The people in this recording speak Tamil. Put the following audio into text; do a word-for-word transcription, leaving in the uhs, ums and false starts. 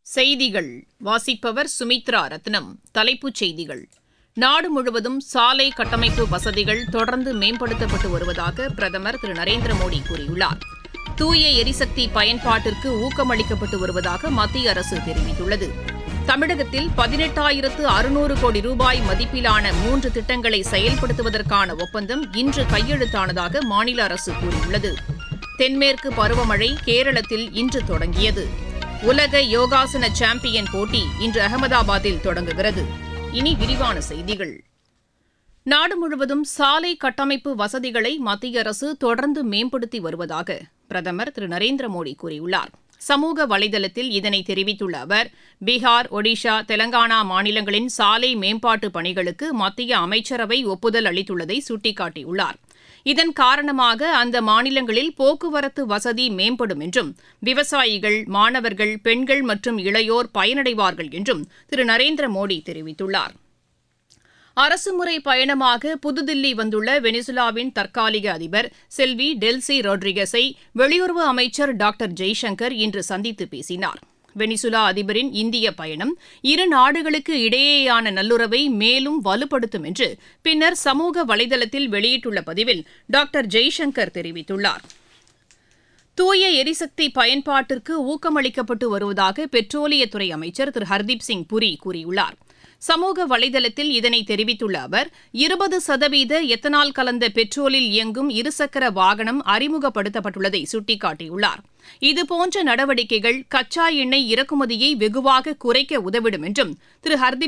செய்திகள் வாசிப்பவர் சுமித்ரா ரத்னம். தலைப்புச் செய்திகள்: நாடு முழுவதும் சாலை கட்டமைப்பு வசதிகள் தொடர்ந்து மேம்படுத்தப்பட்டு வருவதாக பிரதமர் திரு நரேந்திர மோடி கூறியுள்ளார். தூய எரிசக்தி பயன்பாட்டிற்கு ஊக்கமளிக்கப்பட்டு வருவதாக மத்திய அரசு தெரிவித்துள்ளது. தமிழகத்தில் பதினெட்டாயிரத்து அறுநூறு கோடி ரூபாய் மதிப்பிலான மூன்று திட்டங்களை செயல்படுத்துவதற்கான ஒப்பந்தம் இன்று கையெழுத்தானதாக மாநில அரசு கூறியுள்ளது. தென்மேற்கு பருவமழை கேரளத்தில் இன்று தொடங்கியது. உலக யோகாசன சாம்பியன் போட்டி இன்று அகமதாபாத்தில் தொடங்குகிறது. இனி விரிவான செய்திகள். நாடு முழுவதும் சாலை கட்டமைப்பு வசதிகளை மத்திய அரசு தொடர்ந்து மேம்படுத்தி வருவதாக பிரதமர் திரு நரேந்திர மோடி கூறியுள்ளார். சமூக வலைதளத்தில் இதனை தெரிவித்துள்ள அவர், பீகார், ஒடிஷா, தெலங்கானா மாநிலங்களின் சாலை மேம்பாட்டு பணிகளுக்கு மத்திய அமைச்சரவை ஒப்புதல் அளித்துள்ளதை சுட்டிக்காட்டியுள்ளார். இதன் காரணமாக அந்த மாநிலங்களில் போக்குவரத்து வசதி மேம்படும் என்றும், விவசாயிகள், மாணவர்கள், பெண்கள் மற்றும் இளையோர் பயனடைவார்கள் என்றும் திரு நரேந்திர மோடி தெரிவித்துள்ளார். அரசுமுறை பயணமாக புதுதில்லி வந்துள்ள வெனிசுலாவின் தற்காலிக அதிபர் செல்வி டெல்சி ரோட்ரிகஸை வெளியுறவு அமைச்சர் டாக்டர் ஜெய்சங்கர் இன்று சந்தித்து பேசினார். வெனிசுலா அதிபரின் இந்திய பயணம் இரு நாடுகளுக்கு இடையேயான நல்லுறவை மேலும் வலுப்படுத்தும் என்று பின்னர் சமூக வலைதளத்தில் வெளியிட்டுள்ள பதிவில் டாக்டர் ஜெய்சங்கர் தெரிவித்துள்ளார். தூய எரிசக்தி பயன்பாட்டிற்கு ஊக்கமளிக்கப்பட்டு வருவதாக பெட்ரோலியத்துறை அமைச்சர் திரு ஹர்தீப் சிங் புரி கூறியுள்ளார். சமூக வலைதளத்தில் இதனை தெரிவித்துள்ள அவர், இருபது சதவீத எத்தனால் கலந்த பெட்ரோலில் இயங்கும் இருசக்கர வாகனம் அறிமுகப்படுத்தப்பட்டுள்ளதை சுட்டிக்காட்டியுள்ளார். இதுபோன்ற நடவடிக்கைகள் கச்சா எண்ணெய் இறக்குமதியை வெகுவாக குறைக்க உதவிடும் என்றும் திரு ஹர்தீப்